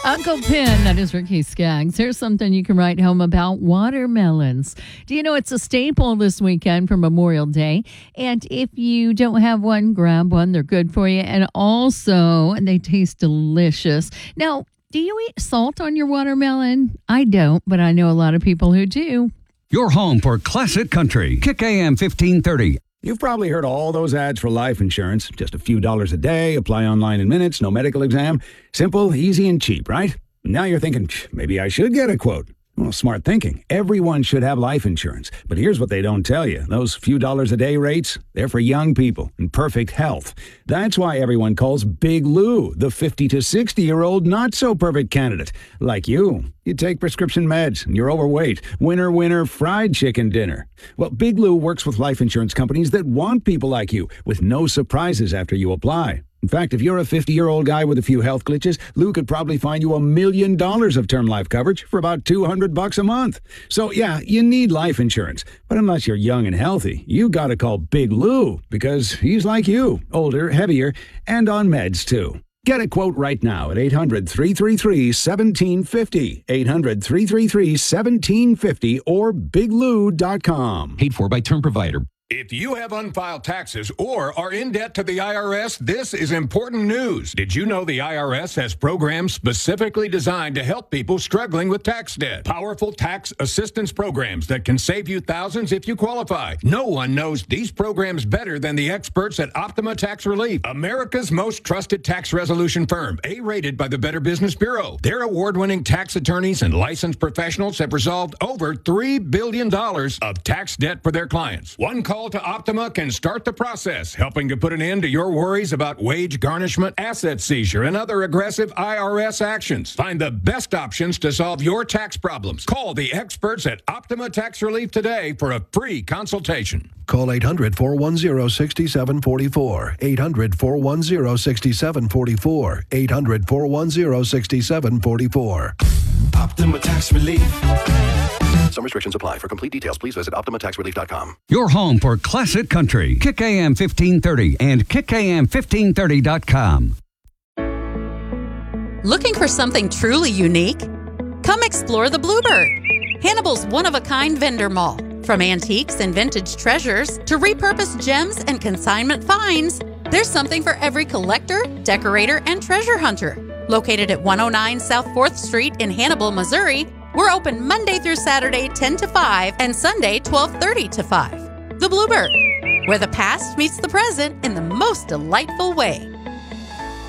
Uncle Pin, that is Ricky Skaggs. Here's something you can write home about: watermelons. Do you know it's a staple this weekend for Memorial Day? And if you don't have one, grab one. They're good for you. And also, they taste delicious. Now, do you eat salt on your watermelon? I don't, but I know a lot of people who do. Your home for classic country. Kick AM 1530. You've probably heard all those ads for life insurance. Just a few dollars a day, apply online in minutes, no medical exam. Simple, easy, and cheap, right? Now you're thinking, maybe I should get a quote. Well, smart thinking. Everyone should have life insurance. But here's what they don't tell you. Those few dollars a day rates, they're for young people in perfect health. That's why everyone calls Big Lou the 50 to 60-year-old not-so-perfect candidate. Like you. You take prescription meds, and you're overweight. Winner, fried chicken dinner. Well, Big Lou works with life insurance companies that want people like you, with no surprises after you apply. In fact, if you're a 50-year-old guy with a few health glitches, Lou could probably find you $1 million of term life coverage for about $200 a month. So, yeah, you need life insurance. But unless you're young and healthy, you gotta call Big Lou, because he's like you, older, heavier, and on meds, too. Get a quote right now at 800-333-1750, 800-333-1750, or biglou.com. Paid for by term provider. If you have unfiled taxes or are in debt to the IRS, this is important news. Did you know the IRS has programs specifically designed to help people struggling with tax debt? Powerful tax assistance programs that can save you thousands if you qualify. No one knows these programs better than the experts at Optima Tax Relief, America's most trusted tax resolution firm, A-rated by the Better Business Bureau. Their award-winning tax attorneys and licensed professionals have resolved over $3 billion of tax debt for their clients. One call to Optima can start the process, helping to put an end to your worries about wage garnishment, asset seizure, and other aggressive IRS actions. Find the best options to solve your tax problems. Call the experts at Optima Tax Relief today for a free consultation. Call 800-410-6744, 800-410-6744, 800-410-6744. Optima Tax Relief. Some restrictions apply. For complete details, please visit OptimaTaxRelief.com. Your home for classic country. Kick AM 1530 and KickAM1530.com. Looking for something truly unique? Come explore the Bluebird, Hannibal's one-of-a-kind vendor mall. From antiques and vintage treasures to repurposed gems and consignment finds, there's something for every collector, decorator, and treasure hunter. Located at 109 South 4th Street in Hannibal, Missouri, we're open Monday through Saturday 10 to 5 and Sunday 12:30 to 5. The Bluebird, where the past meets the present in the most delightful way.